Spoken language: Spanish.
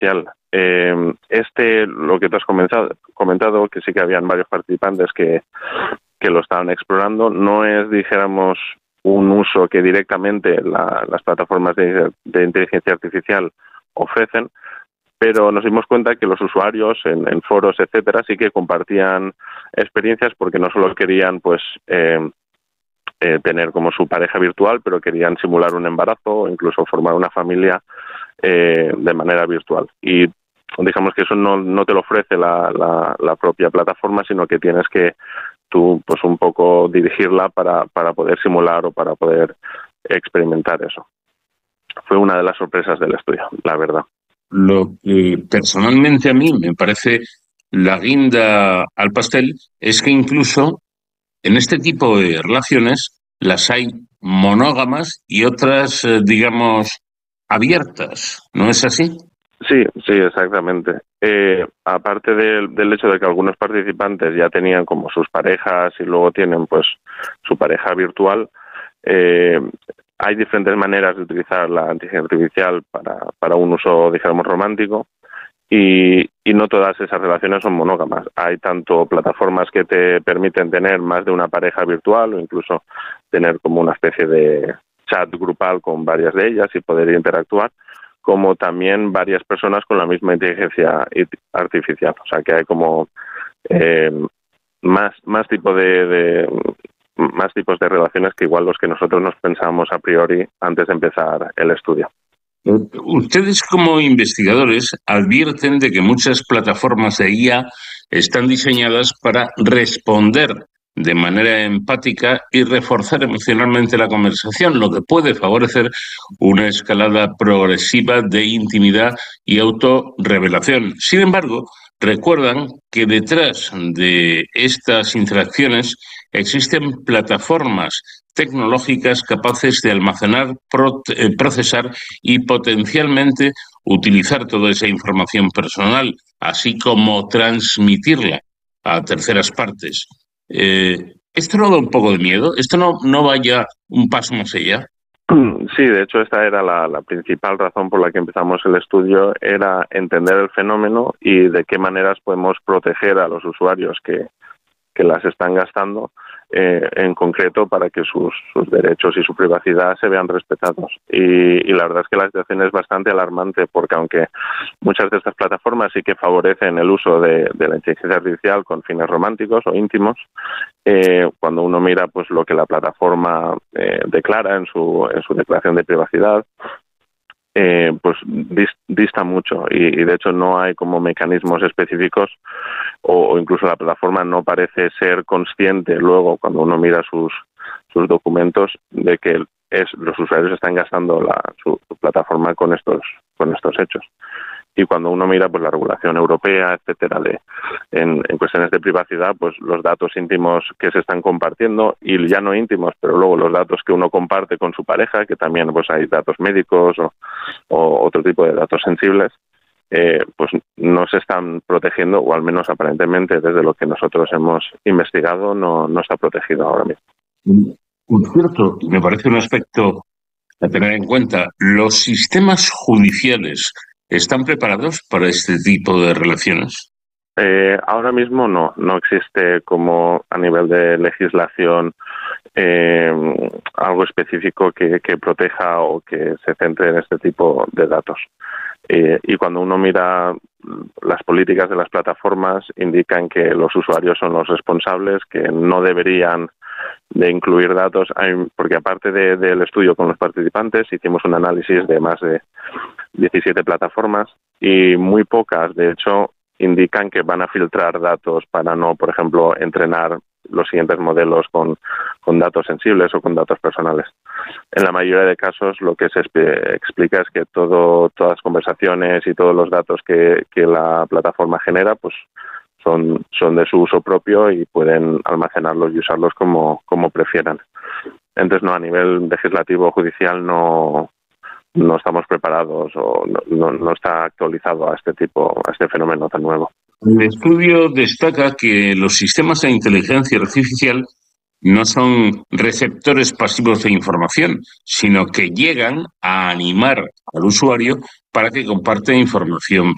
artificial. Lo que tú has comentado, que sí que habían varios participantes que lo estaban explorando, no es, dijéramos, un uso que directamente las plataformas de inteligencia artificial ofrecen, pero nos dimos cuenta que los usuarios en foros, etcétera, sí que compartían experiencias porque no solo querían pues tener como su pareja virtual, pero querían simular un embarazo o incluso formar una familia de manera virtual. Y digamos que eso no te lo ofrece la propia plataforma, sino que tienes que tú pues un poco dirigirla para poder simular o para poder experimentar eso. Fue una de las sorpresas del estudio, la verdad. Lo que personalmente a mí me parece la guinda al pastel es que incluso en este tipo de relaciones las hay monógamas y otras, digamos, abiertas, ¿no es así? Sí, exactamente. Aparte del hecho de que algunos participantes ya tenían como sus parejas y luego tienen pues su pareja virtual, hay diferentes maneras de utilizar la inteligencia artificial para un uso, digamos, romántico, y no todas esas relaciones son monógamas. Hay tanto plataformas que te permiten tener más de una pareja virtual o incluso tener como una especie de chat grupal con varias de ellas y poder interactuar, como también varias personas con la misma inteligencia artificial. O sea que hay como más tipos de relaciones que igual los que nosotros nos pensábamos a priori antes de empezar el estudio. Ustedes como investigadores advierten de que muchas plataformas de IA están diseñadas para responder de manera empática y reforzar emocionalmente la conversación, lo que puede favorecer una escalada progresiva de intimidad y autorrevelación. Sin embargo, recuerdan que detrás de estas interacciones existen plataformas tecnológicas capaces de almacenar, procesar y potencialmente utilizar toda esa información personal, así como transmitirla a terceras partes. ¿Esto no da un poco de miedo? ¿Esto no vaya un paso más allá? Sí, de hecho esta era la principal razón por la que empezamos el estudio, era entender el fenómeno y de qué maneras podemos proteger a los usuarios que las están gastando, en concreto para que sus derechos y su privacidad se vean respetados. Y la verdad es que la situación es bastante alarmante, porque aunque muchas de estas plataformas sí que favorecen el uso de la inteligencia artificial con fines románticos o íntimos, cuando uno mira pues lo que la plataforma declara en su declaración de privacidad, pues dista mucho y de hecho no hay como mecanismos específicos o incluso la plataforma no parece ser consciente luego cuando uno mira sus documentos de que los usuarios están gastando su plataforma con estos hechos. Y cuando uno mira pues la regulación europea, etcétera, en cuestiones de privacidad, pues los datos íntimos que se están compartiendo, y ya no íntimos, pero luego los datos que uno comparte con su pareja, que también pues hay datos médicos o otro tipo de datos sensibles, pues no se están protegiendo, o al menos aparentemente desde lo que nosotros hemos investigado no está protegido ahora mismo. Por cierto, me parece un aspecto a tener en cuenta, ¿los sistemas judiciales están preparados para este tipo de relaciones? Ahora mismo no existe como a nivel de legislación algo específico que proteja o que se centre en este tipo de datos. Y cuando uno mira las políticas de las plataformas, indican que los usuarios son los responsables, que no deberían de incluir datos, porque aparte del estudio con los participantes hicimos un análisis de más de 17 plataformas y muy pocas, de hecho, indican que van a filtrar datos para no, por ejemplo, entrenar los siguientes modelos con datos sensibles o con datos personales. En la mayoría de casos lo que se explica es que todas las conversaciones y todos los datos que la plataforma genera pues son de su uso propio y pueden almacenarlos y usarlos como prefieran. Entonces, no, a nivel legislativo o judicial no estamos preparados o no está actualizado a este fenómeno tan nuevo. El estudio destaca que los sistemas de inteligencia artificial no son receptores pasivos de información, sino que llegan a animar al usuario para que comparte información